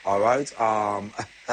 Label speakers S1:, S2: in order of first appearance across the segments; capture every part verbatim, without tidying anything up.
S1: All right. Um,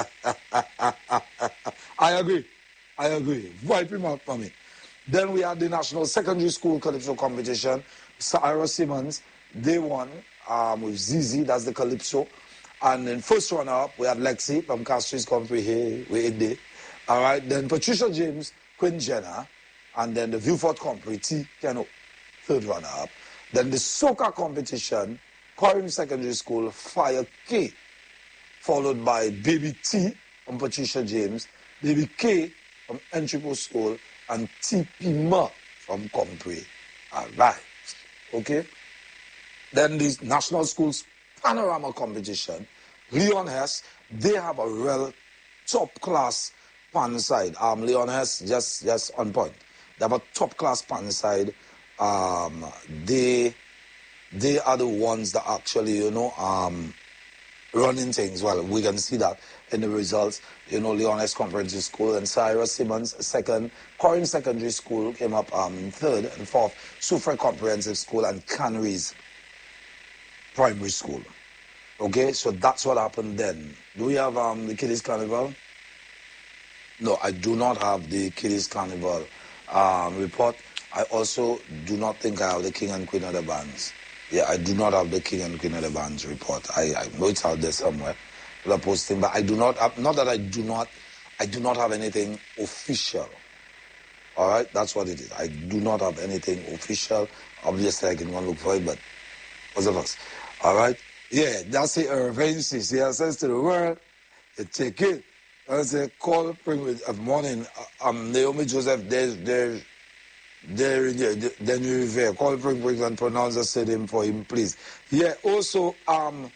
S1: I agree. I agree. Right remark for me. Then we had the National Secondary School Calypso competition. Sarah Simmons, they won um, with Z Z, that's the Calypso. And then first runner up, we had Lexi from Castries Company. Hey, we in there. All right. Then Patricia James, Quinn Jenner. And then the Viewfort Company, T. Keno, third runner up. Then the soca competition, Corinth Secondary School, Fire K, followed by Baby T from Patricia James, Baby K from Entripo School, and T P Ma from Compre. All right. Okay. Then the National Schools Panorama competition, Leon Hess, they have a real top class pan side. Um, Leon Hess just just on point. They have a top class pan side. Um, they they are the ones that actually, you know, um, running things. Well, we can see that in the results. You know, Leones Comprehensive School and Cyrus Simmons second. Corinth Secondary School came up um, third and fourth. Suffolk Comprehensive School and Canaries Primary School. Okay, so that's what happened then. Do we have um, the Kiddies Carnival? No, I do not have the Kiddies Carnival um, report. I also do not think I have the King and Queen of the Bands. Yeah, I do not have the King and Queen of the Bands report. I, I know it's out there somewhere. The posting, but I do not have, not that I do not, I do not have anything official. All right, that's what it is. I do not have anything official. Obviously, I can go and look for it, but what's of us? All right, yeah, that's it. Irving yeah, says to the world, you take it. I say, call, bring with of morning. Um, Naomi Joseph, there's, there's, there, then you revere. Call, bring, bring, and pronounce the surname for him, please. Yeah, also, um,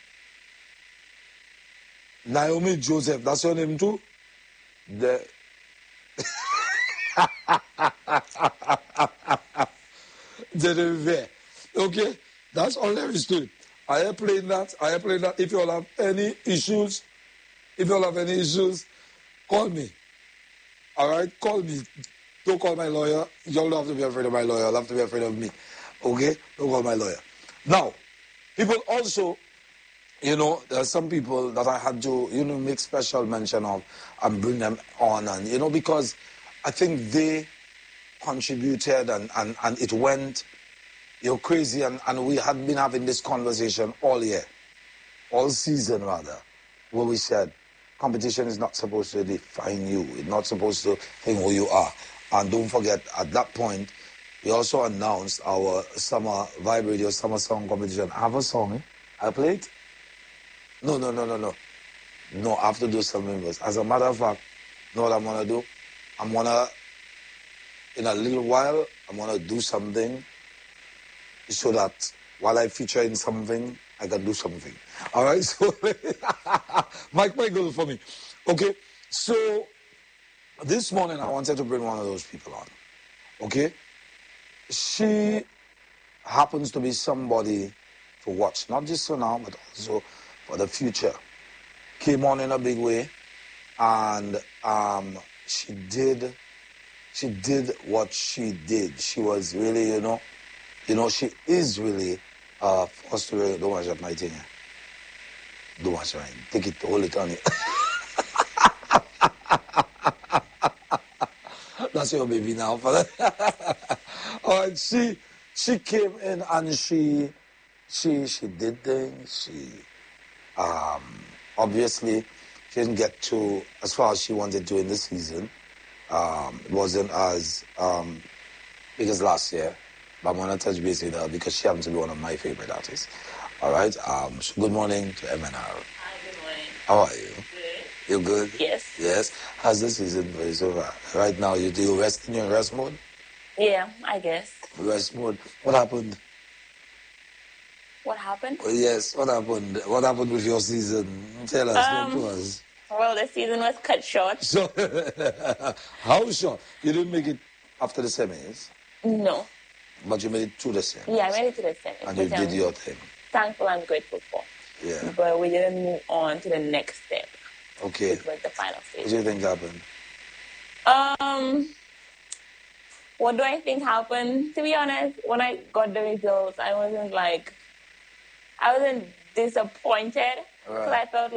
S1: Naomi Joseph, that's your name too? The the okay, that's all there is to it. I am playing that. I am playing that. If you all have any issues, if you all have any issues, call me. All right, call me. Don't call my lawyer. You don't have to be afraid of my lawyer. You'll have to be afraid of me. Okay, don't call my lawyer. Now, people also. You know, there are some people that I had to, you know, make special mention of and bring them on. And, you know, because I think they contributed and, and, and it went, you know, crazy. And, and we had been having this conversation all year, all season rather, where we said competition is not supposed to define you. It's not supposed to think who you are. And don't forget, at that point, we also announced our summer Vibe Radio Summer Song Competition. I have a song, eh? I play it. No, no, no, no, no. No, I have to do some members. As a matter of fact, you know what I'm going to do? I'm going to, in a little while, I'm going to do something so that while I feature in something, I can do something. All right? So, Mike Michael for me. Okay? So, this morning, I wanted to bring one of those people on. Okay? She happens to be somebody to watch, not just for now, but also for the future. Came on in a big way, and um, she did, she did what she did. She was really, you know, you know, she is really uh, forced to really, don't watch up my thing. Don't watch right. Take it, hold it on it. That's your baby now, for that. All right, she, she came in and she, she, she did things. She. Um, obviously, she didn't get to as far as she wanted to in this season. Um, it wasn't as um, big as last year, but I'm going to touch base with her because she happens to be one of my favorite artists. All right. Um, so good morning to M N R.
S2: Hi, good morning.
S1: How are you?
S2: Good.
S1: You good?
S2: Yes.
S1: Yes. How's the season for you so far? Right now, you do rest in your rest mode?
S2: Yeah, I guess.
S1: Rest mode. What happened?
S2: What happened?
S1: Oh, yes, what happened? What happened with your season? Tell us,
S2: Um,
S1: talk to us.
S2: Well, the season was cut short.
S1: So, how short? You didn't make it after the semis?
S2: No.
S1: But you made it to the semis?
S2: Yeah, I made it to the semis.
S1: And you did
S2: I'm
S1: your thing?
S2: Thankful and grateful for.
S1: Yeah.
S2: But we didn't move on to the next step.
S1: Okay.
S2: Which was the final stage.
S1: What do you think happened?
S2: Um, what do I think happened? To be honest, when I got the results, I wasn't like, I wasn't disappointed. Because right. I felt